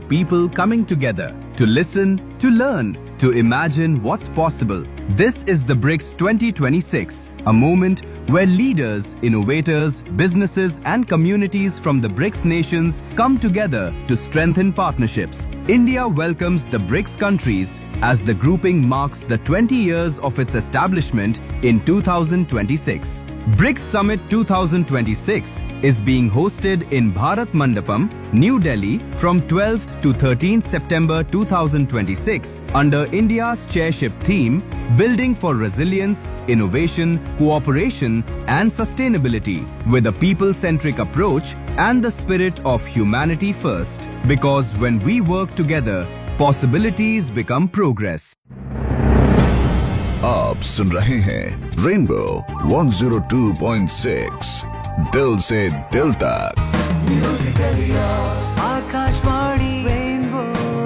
people coming together to listen, to learn, to imagine what's possible. This is the BRICS 2026, a moment where leaders, innovators, businesses and communities from the BRICS nations come together to strengthen partnerships. India welcomes the BRICS countries as the grouping marks the 20 years of its establishment in 2026. BRICS Summit 2026 is being hosted in Bharat Mandapam, New Delhi from 12th to 13th September 2026 under India's chairship theme Building for Resilience, Innovation, Cooperation and Sustainability with a people-centric approach and the spirit of humanity first. Because when we work together, possibilities become progress. आप सुन रहे हैं rainbow 102.6 दिल से दिल तक। Akashvani rainbow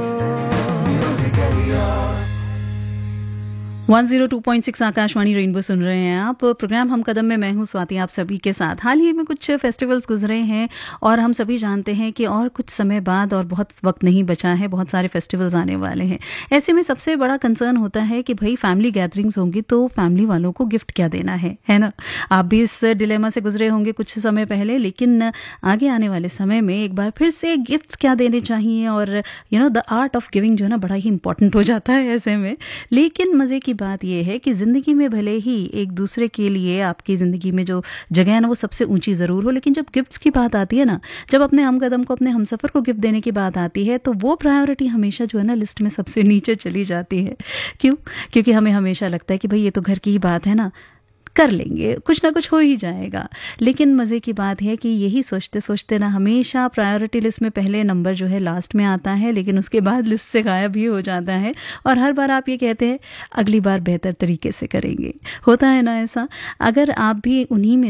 102.6 Akashvani rainbow सुन रहे हैं आप। प्रोग्राम हम कदम में मैं हूं स्वाति आप सभी के साथ। हाल ही में कुछ फेस्टिवल्स गुजरे हैं और हम सभी जानते हैं कि और कुछ समय बाद और बहुत वक्त नहीं बचा है, बहुत सारे फेस्टिवल्स आने वाले हैं। ऐसे में सबसे बड़ा कंसर्न होता है कि भाई फैमिली गैदरिंग्स होंगी तो फैमिली वालों को गिफ्ट क्या देना है ना। आप भी इस डिलेमा से गुजरे होंगे कुछ समय पहले, लेकिन आगे आने वाले समय में एक बार फिर से गिफ्ट्स क्या देने चाहिए और द आर्ट ऑफ गिविंग जो है ना बड़ा ही इंपॉर्टेंट हो जाता है ऐसे में। लेकिन मज़े की बात यह है कि ज़िंदगी में भले ही एक दूसरे के लिए आपकी ज़िंदगी में जो जगह है ना वो सबसे ऊंची ज़रूर हो, लेकिन जब गिफ्ट्स की बात आती है ना, जब अपने हमकदम को, अपने हमसफ़र को गिफ्ट देने की बात आती है तो वो प्रायोरिटी हमेशा जो है ना लिस्ट में सबसे नीचे चली जाती है। क्यों? क्योंकि हमें हमेशा लगता है कि भाई ये तो घर की ही बात है ना, कर लेंगे, कुछ ना कुछ हो ही जाएगा। लेकिन मज़े की बात है कि यही सोचते सोचते ना हमेशा प्रायोरिटी लिस्ट में पहले नंबर जो है लास्ट में आता है, लेकिन उसके बाद लिस्ट से गायब भी हो जाता है और हर बार आप ये कहते हैं अगली बार बेहतर तरीके से करेंगे। होता है ना ऐसा? अगर आप भी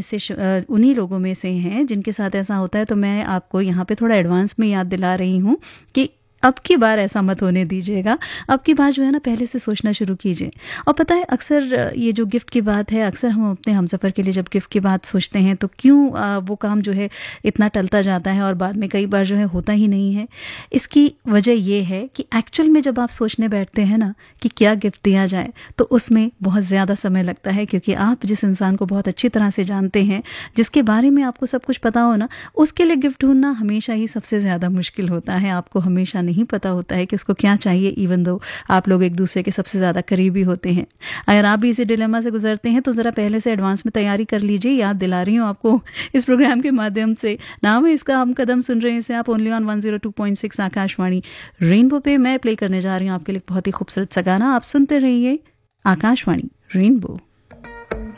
उन्हीं लोगों में से हैं जिनके साथ ऐसा होता है तो मैं आपको यहाँ पे थोड़ा एडवांस में याद दिला रही हूँ कि अब की बार ऐसा मत होने दीजिएगा। अब की बार जो है ना पहले से सोचना शुरू कीजिए। और पता है अक्सर ये जो गिफ्ट की बात है, अक्सर हम अपने हमसफ़र के लिए जब गिफ्ट की बात सोचते हैं तो क्यों वो काम जो है इतना टलता जाता है और बाद में कई बार जो है होता ही नहीं है। इसकी वजह ये है कि एक्चुअल में जब आप सोचने बैठते हैं ना कि क्या गिफ्ट दिया जाए तो उसमें बहुत ज़्यादा समय लगता है, क्योंकि आप जिस इंसान को बहुत अच्छी तरह से जानते हैं, जिसके बारे में आपको सब कुछ पता हो ना, उसके लिए गिफ्ट ढूंढना हमेशा ही सबसे ज़्यादा मुश्किल होता है। आपको हमेशा नहीं पता होता है कि उसको क्या चाहिए, इवन दो आप लोग एक दूसरे के सबसे ज़्यादा करीबी होते हैं। अगर आप भी इसी डिलेमा से गुजरते हैं तो ज़रा पहले से एडवांस में तैयारी कर लीजिए। याद दिला रही हूँ आपको इस प्रोग्राम के माध्यम से। नाम है इसका हम कदम सुन रहे हैं इसे आप ओनली ऑन 102.6 आकाशवाणी रेनबो पे। मैं प्ले करने जा रही हूँ आपके लिए बहुत ही खूबसूरत सा गाना। आप सुनते रहिए आकाशवाणी रेनबो।